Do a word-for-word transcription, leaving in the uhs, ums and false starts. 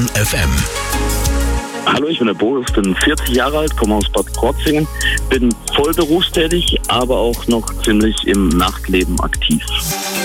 F M. Hallo, ich bin der Boris, bin vierzig Jahre alt, komme aus Bad Krozingen, bin voll berufstätig, aber auch noch ziemlich im Nachtleben aktiv.